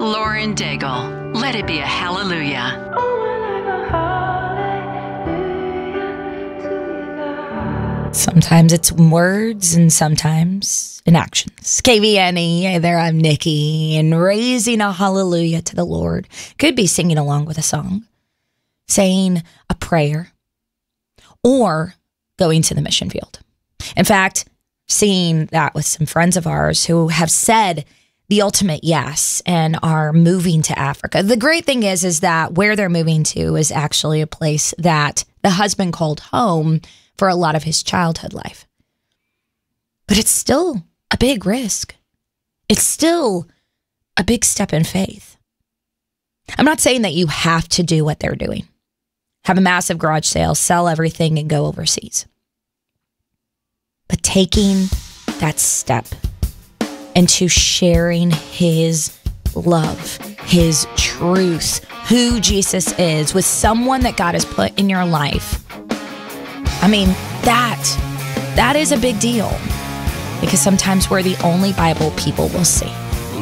Lauren Daigle. Let it be a hallelujah. Sometimes it's in words and sometimes in actions. KVNE, hey there, I'm Nikki, and raising a hallelujah to the Lord. Could be singing along with a song, saying a prayer, or going to the mission field. In fact, seeing that with some friends of ours who have said the ultimate yes and are moving to Africa. The great thing is that where they're moving to is actually a place that the husband called home for a lot of his childhood life. But it's still a big risk. It's still a big step in faith. I'm not saying that you have to do what they're doing. Have a massive garage sale, sell everything, and go overseas. But taking that step into sharing his love, his truth, who Jesus is with someone that God has put in your life, I mean, that is a big deal, because sometimes we're the only Bible people will see.